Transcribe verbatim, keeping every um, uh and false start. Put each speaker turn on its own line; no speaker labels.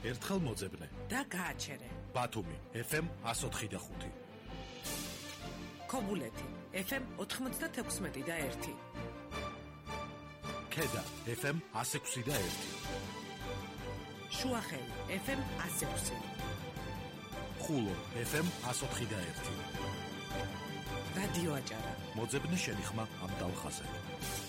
ერთხელ მოძებნე
და გააჩერე.
ბათუმი ეფ ემ one oh four და five.
ქობულეთი ეფ ემ ninety-six და one.
ქედა ეფ ემ one oh six და one.
შუახელი ეფ ემ one oh six.
ხულო ეფ ემ one oh four და one.
რადიო აჭარა.
მოძებნე შენი ხმა ამ ტალხაზე.